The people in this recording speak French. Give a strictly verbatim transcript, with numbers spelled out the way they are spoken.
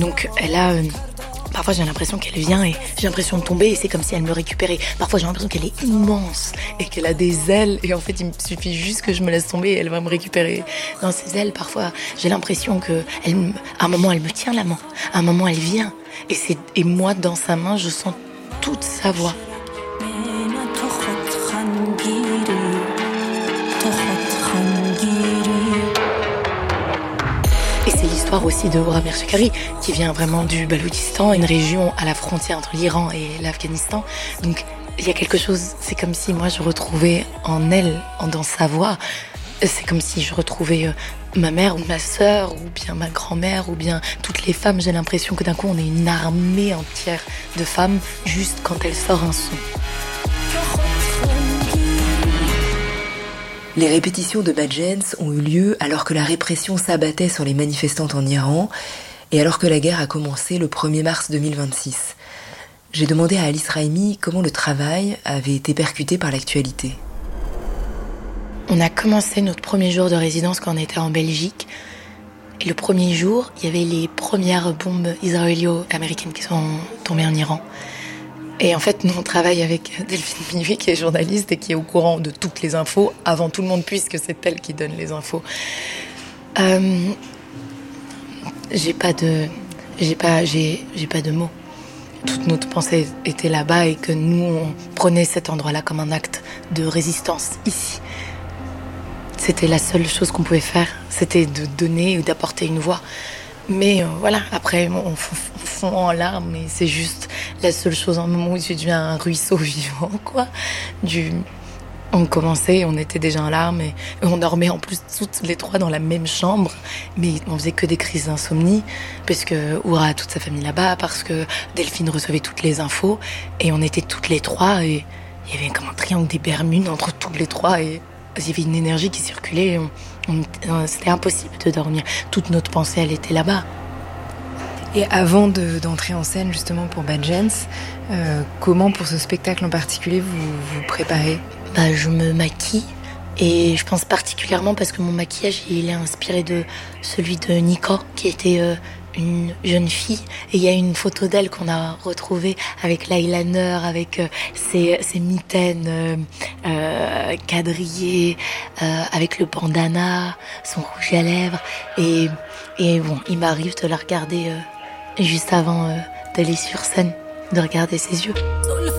Donc elle a... Euh, parfois j'ai l'impression qu'elle vient et j'ai l'impression de tomber et c'est comme si elle me récupérait. Parfois j'ai l'impression qu'elle est immense et qu'elle a des ailes et en fait il me suffit juste que je me laisse tomber et elle va me récupérer dans ses ailes. Parfois j'ai l'impression que elle, à un moment elle me tient la main, à un moment elle vient et, c'est, et moi dans sa main je sens toute sa voix. Et c'est l'histoire aussi de Hura Mirshakari, qui vient vraiment du Baloutchistan, une région à la frontière entre l'Iran et l'Afghanistan. Donc il y a quelque chose, c'est comme si moi je retrouvais en elle, dans sa voix, c'est comme si je retrouvais ma mère ou ma sœur, ou bien ma grand-mère, ou bien toutes les femmes. J'ai l'impression que d'un coup on est une armée entière de femmes, juste quand elle sort un son. Les répétitions de Badjens ont eu lieu alors que la répression s'abattait sur les manifestantes en Iran et alors que la guerre a commencé le premier mars deux mille vingt-six. J'ai demandé à Alice Raimi comment le travail avait été percuté par l'actualité. On a commencé notre premier jour de résidence quand on était en Belgique. Et le premier jour, il y avait les premières bombes israélo-américaines qui sont tombées en Iran. Et en fait, nous, on travaille avec Delphine Minuit, qui est journaliste et qui est au courant de toutes les infos, avant tout le monde, puisque c'est elle qui donne les infos. Euh, j'ai pas de, j'ai pas, j'ai, j'ai pas de mots. Toute notre pensée était là-bas et que nous, on prenait cet endroit-là comme un acte de résistance, ici. C'était la seule chose qu'on pouvait faire, c'était de donner ou d'apporter une voix. Mais euh, voilà, après, on fond en larmes et c'est juste la seule chose en moment où tu deviens un ruisseau vivant, quoi. Du... On commençait, on était déjà en larmes et on dormait en plus toutes les trois dans la même chambre, mais on faisait que des crises d'insomnie, parce que Hura a toute sa famille là-bas, parce que Delphine recevait toutes les infos et on était toutes les trois et il y avait comme un triangle des Bermudes entre toutes les trois et il y avait une énergie qui circulait. On, on, c'était impossible de dormir. Toute notre pensée, elle était là-bas. Et avant de, d'entrer en scène justement pour Badjens, euh, comment pour ce spectacle en particulier vous vous préparez ? Bah, je me maquille et je pense particulièrement parce que mon maquillage il est inspiré de celui de Nika qui était euh, une jeune fille et il y a une photo d'elle qu'on a retrouvée avec l'eyeliner, avec euh, ses, ses mitaines euh, euh, quadrillées, euh, avec le bandana, son rouge à lèvres et, et bon, il m'arrive de la regarder euh, juste avant euh, d'aller sur scène, de regarder ses yeux.